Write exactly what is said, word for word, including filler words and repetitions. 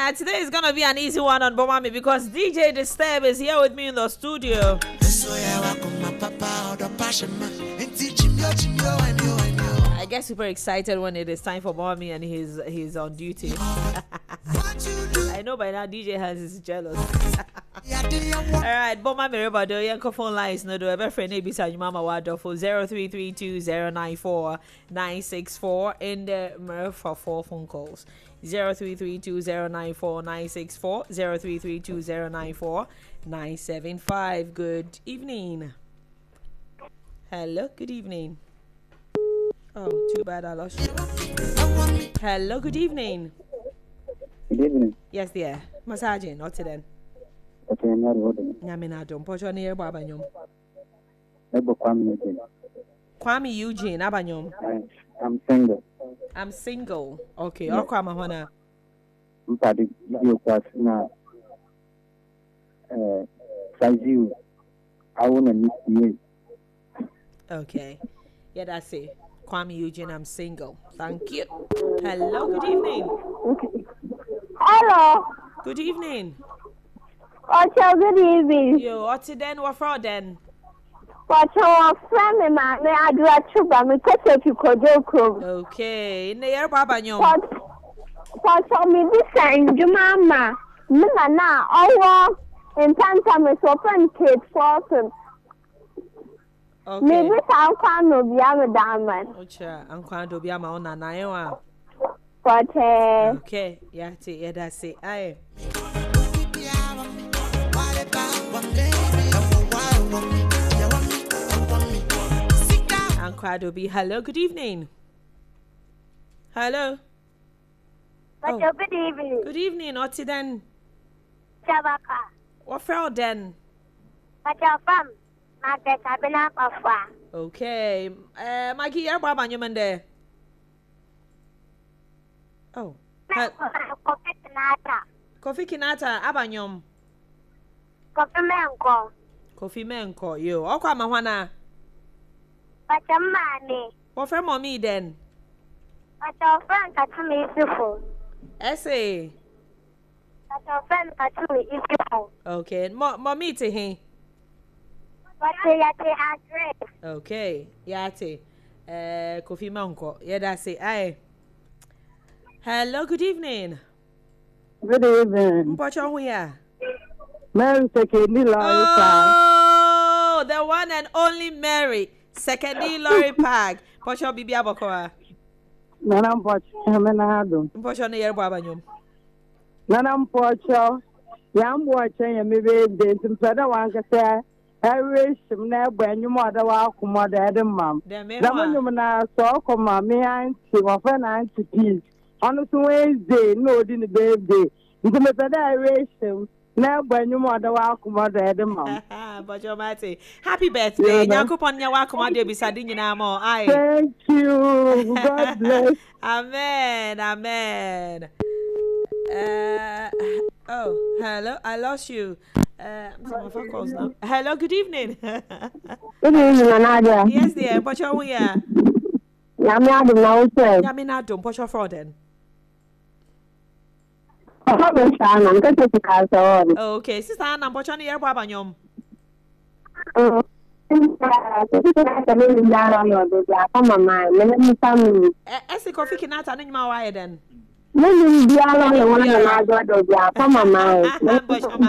Yeah, today is gonna be an easy one on Bomami because D J Disturb is here with me in the studio. I get super excited when it is time for Bomami and he's he's on duty. I know by now D J Hans is jealous. All right, Bomami Rebado, Yanko phone lines no do ever friend Ebisa Mama Wado for zero three three two zero nine four nine six four in the for four phone calls. Zero three three two zero nine four nine six four zero three three two zero nine four nine seven five. Good evening. Hello, good evening. Oh, too bad I lost you. Hello, good evening. Good evening. Yes, dear. Massaging, not today. Okay, I'm not holding. Yamina don't put your near Babanyum. Ebo Kwame Eugene. Kwame Eugene, Abanyum. I'm single. I'm single. Okay, I'll come on. I'm party video class now. Uh, size you. I want to meet you. Okay. Yeah, that's it. Kwame Eugene, I'm single. Thank you. Hello, good evening. Hello. Good evening. Ocho, good evening. Yo, what's it then? What for then? Ocho, friend, man, I do a chuba, me catch if you could go. Okay, in the air, Baba Nyom. Ocho, me this time, you mama. Mina na, oh, in time, is open kid for him. Okay. Maybe I'll come to be a diamond. Ocha, I'm going to be a man on Iowa. But, uh, okay, yeah, yeah, that's it. Aye. Uncle be hello, good evening. Hello. oh. Good evening. Good evening, what's it then? Chabaka. What for then? But your fam, Margaret, I've been up of far. Okay. Uh, Maggie, you're Baba Newman there. Oh. Coffee Kinata. Coffee Kinata, Abanyom. Coffee Manco. Coffee Manco, you. Oh, come on, But your money. what for mommy then? But your friend got to me beautiful. Essay. But your friend got to me beautiful. Okay. Mo mommy to him. But they are the address. Okay. Yate. Uh, Coffee Manco. Yeah, that's it. Aye. Hello, good evening. Good evening. What's your here? Mary Secondly Lorry Park. Oh, the one and only Mary. Secondly Lorry Park. What's your baby Abokoa? Nanam Pocho, Menado. What's your name, Babanyum? Nanam Pocho, Yam watching a maybe days in Prada one can say, I wish him never when you mother walk, mother, and mum. The Woman, you now saw come, me and see my friend and to peace. On the Wednesday, no, didn't birthday. You can make that I wish him. Now, when you mother walk, mother, and mum. But your matty. Happy birthday. Yakupon Yawakum, dear Bisadina more. I thank you. God bless. Amen. Amen. Uh, oh, hello. I lost you. Uh, I'm some of our calls now. Hello, good evening. Good evening, Nadia. Yes, dear. What's your here? Yamina, now, sir. Yamina, don't put your fraud then. Okay, sister, I'm watching the airport on you. Oh, As a coffee cannot turn in my wire then. Maybe the other one, I got the Mama.